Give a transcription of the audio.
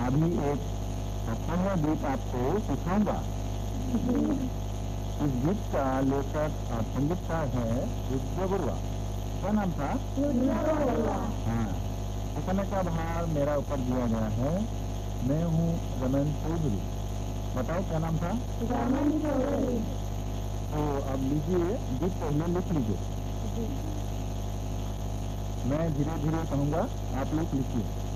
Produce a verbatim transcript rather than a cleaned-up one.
अभी एक अपूर्ण गीत आपको सिखाऊंगा। इस गीत का लेखक और संगीतकार है रुद्र बरुआ। क्या नाम था? हाँ, लिखने का भार मेरा ऊपर दिया गया है। मैं हूँ रमन चौधरी। बताओ क्या नाम था? रमन चौधरी। तो अब लीजिए, गीत पहले लिख लीजिए। मैं धीरे धीरे कहूँगा, आप लोग लिखिए।